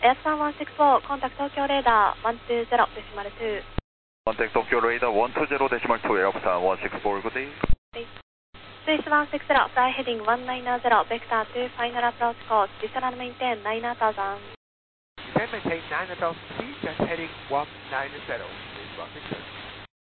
Air164, contact Tokyo radar 120.2. Contact Tokyo radar 120.2, Air 164, good day. Swiss 160, fly heading 190, vector 2, final approach course, descend and maintain 9000. Descend maintain 9000 feet, just heading 190, Swiss 160.